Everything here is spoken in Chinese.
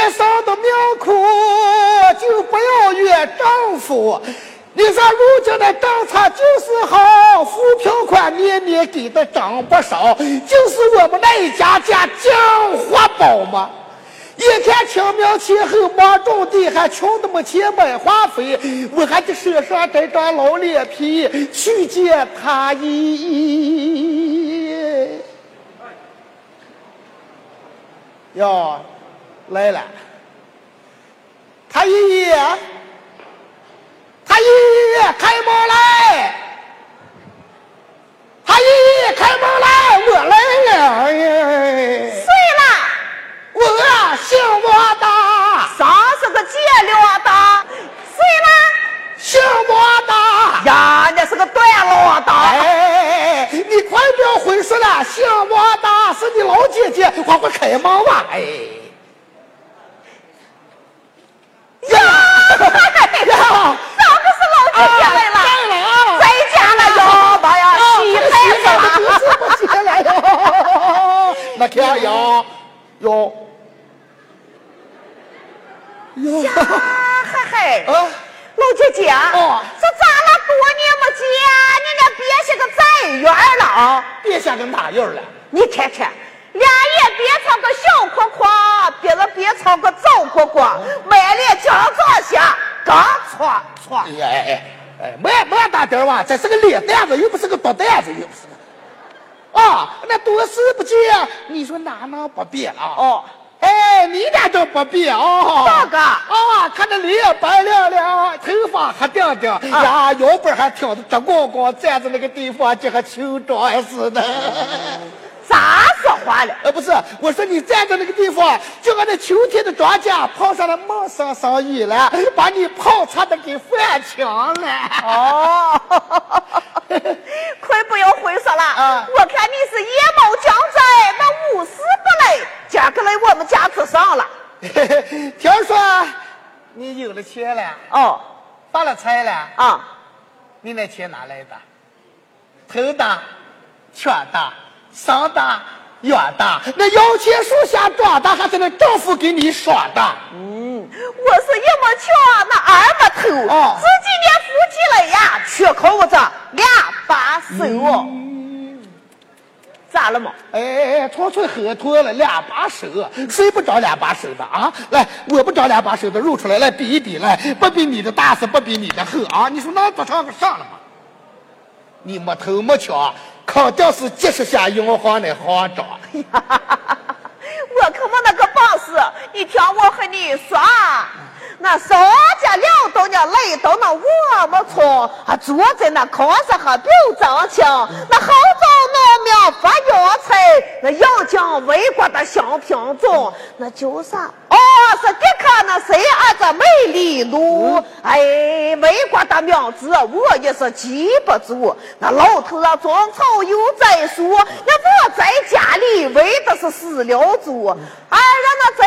年少的命苦，就不要怨丈夫。你说如今的政策就是好，扶贫款年年给的涨不少，就是我们那一家讲活宝嘛。一天清明前后忙种地，还穷的没钱买化肥，我还得身上这张老脸皮去见他一哟来了，他一开门来，他一开门来，我来了呀。我姓莫大， 啥是个借料大？谁呢？ 姓莫大呀，那是个段老大。 哎，你快不要回说了，姓莫大是你老姐姐，快快开门吧！哎， 呀，咋个是老姐姐来了？在家了哟，妈呀，喜孩子了！ 那看哟哟。 呀，嗨， 啊， 老姐姐，这咋了？多年没见，你俩别下个崽缘了啊！ 别下个哪样了？ 你看看，俩也别操个小阔阔，别人别操个赵阔阔，买了江左下，刚错。 哎，没大点哇，这是个脸蛋子，又不是个多蛋子，又不是个。啊，那多事不见，你说哪能不变啊？ 哦。 哎，你俩都不变哦， 大哥啊，看着脸白亮亮，头发黑顶顶，呀，腰板还挑着直光光，站在那个地方就和酋长似的。 咋说话了？ 不是，我说你站在那个地方，就和那秋天的庄稼泡上了冒上上雨了，把你泡差的给翻墙了。 哦，快不要回说了，我看你是野猫将在，那无事不来，今个来我们家吃上了。 听说你有了钱了， 哦， 发了财了啊？ 你那钱哪来的？头大，圈大。上大远大，那摇钱树下壮大，还是那政府给你爽的。 我是一没钱，那二没头，这几年夫妻了呀，缺口子2把手，咋了嘛？ 哎，纯粹喝脱了2把手，谁不长2把手的啊？来，我不长2把手的，露出来，来比一比，来，不比你的大是不比你的厚啊！你说那多长个上了吗？你没头没脚。肯定是70下银行的行长。 我可没那个本事，你听我和你说，那商家两头呢累到那我没错，还坐在那炕上还表彰情，那好早闹命发洋财，那阳江为国的小品种，那就是是别看那谁子美丽路，哎，为国的名字我也是记不住，那老头啊装草又在说，那我在家里为的是死了猪，哎，让那